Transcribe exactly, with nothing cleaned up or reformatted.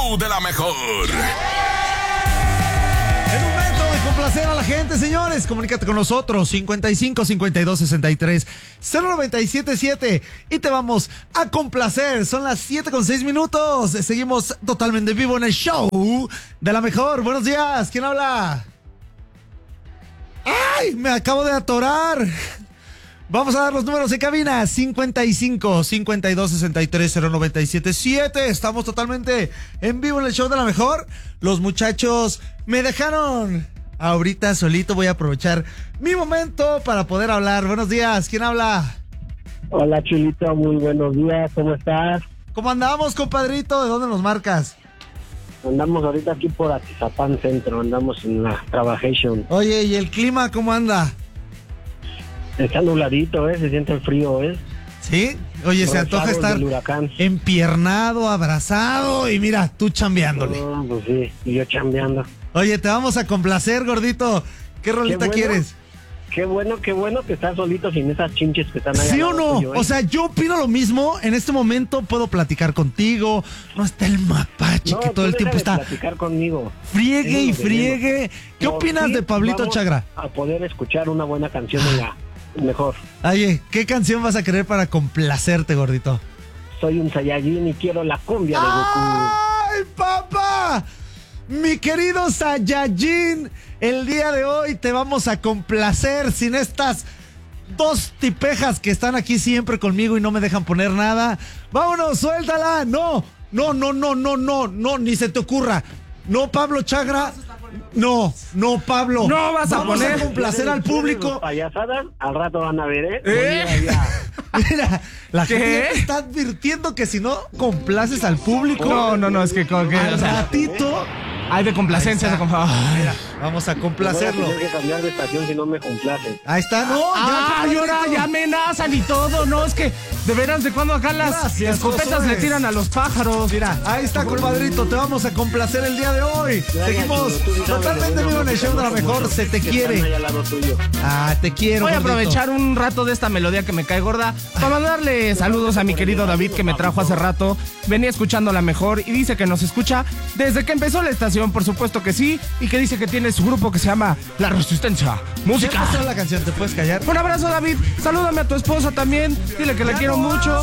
show de la mejor. Es momento de complacer a la gente, señores. Comunícate con nosotros, cincuenta y cinco, cincuenta y dos, sesenta y tres, cero noventa y siete siete. Y te vamos a complacer. Son las siete con seis minutos. Seguimos totalmente vivo en el show de la mejor. Buenos días, ¿quién habla? ¡Ay! Me acabo de atorar. Vamos a dar los números de cabina: cincuenta y cinco, cincuenta y dos, sesenta y tres, cero noventa y siete siete. Estamos totalmente en vivo en el show de la mejor. Los muchachos me dejaron ahorita solito. Voy a aprovechar mi momento para poder hablar. Buenos días, ¿quién habla? Hola, Chulito, muy buenos días, ¿cómo estás? ¿Cómo andamos, compadrito? ¿De dónde nos marcas? Andamos ahorita aquí por Atizapán Centro, andamos en la Trabajation. Oye, ¿y el clima cómo anda? Está nubladito, ¿eh? Se siente el frío, ¿eh? ¿Sí? Oye, se antoja estar empiernado, abrazado y mira, tú chambeándole. No, pues sí, y yo chambeando. Oye, te vamos a complacer, gordito. ¿Qué rolita Qué bueno, quieres? Qué bueno, qué bueno que estás solito sin esas chinches que están ahí. ¿Sí o no? Tuyo, ¿eh? O sea, yo opino lo mismo. En este momento puedo platicar contigo. No está el mapache no, que todo el tiempo está platicar conmigo. friegue y friegue. ¿Qué no, opinas sí, de Pablito vamos Chagra? A poder escuchar una buena canción en la mejor. Oye, ¿qué canción vas a querer para complacerte, gordito? Soy un Saiyajin y quiero la cumbia de Goku. ¡Ay, papá! Mi querido Saiyajin, el día de hoy te vamos a complacer sin estas dos tipejas que están aquí siempre conmigo y no me dejan poner nada. ¡Vámonos, suéltala! No, no, no, no, no, no, no, ni se te ocurra. No, Pablo Chagra. No, no, Pablo. No vas a Vamos poner. a complacer al público. Payasadas, al rato van a ver, ¿eh? ¿Eh? Mira, ya. Mira, la ¿Qué? gente ya te está advirtiendo que si no complaces al público, No, no, no, es que con que, al o sea, ratito, hay de complacencia, Ahí de está. compla- mira, vamos a complacerlo. Voy a tener que cambiar de estación si no me complacen. Ahí está, no, Ah, y ahora ya amenazan y todo, no, es que de veras de cuando acá las Gracias, escopetas Josué. le tiran a los pájaros. Mira, ahí está, compadrito, te vamos a complacer el día de hoy. Seguimos totalmente vivo en el show de la mejor, se te quiere. Ah, te quiero, Voy a gordito. aprovechar un rato de esta melodía que me cae gorda para mandarle saludos a mi querido David que me trajo hace rato. Venía escuchando la mejor y dice que nos escucha desde que empezó la estación, por supuesto que sí, y que dice que tiene su grupo que se llama La Resistencia ¿Qué Música. pasó la canción? ¿Te puedes callar? Un abrazo, David. Salúdame a tu esposa también. Dile que la quiero mucho.